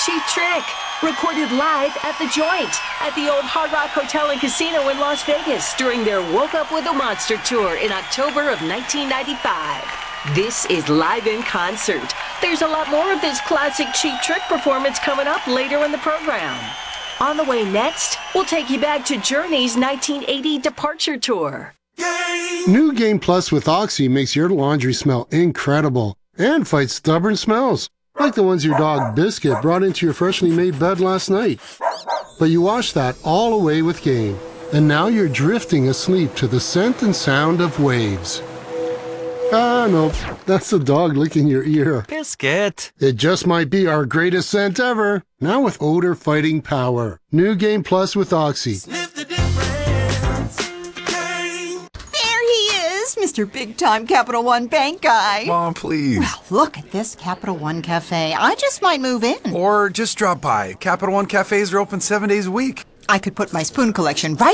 Cheap Trick, recorded live at The Joint at the old Hard Rock Hotel and Casino in Las Vegas during their Woke Up With a Monster tour in October of 1995. This is live in concert. There's a lot more of this classic Cheap Trick performance coming up later in the program. On the way next, we'll take you back to Journey's 1980 Departure Tour. New Game Plus with Oxy makes your laundry smell incredible and fights stubborn smells, like the ones your dog Biscuit brought into your freshly made bed last night. But you washed that all away with Game, and now you're drifting asleep to the scent and sound of waves. Ah, no, that's the dog licking your ear. Biscuit. It just might be our greatest scent ever, now with odor-fighting power. New Game Plus with Oxy. Mr. Big-Time Capital One Bank guy. Mom, please. Well, look at this Capital One Cafe. I just might move in. Or just drop by. Capital One Cafes are open 7 days a week. I could put my spoon collection right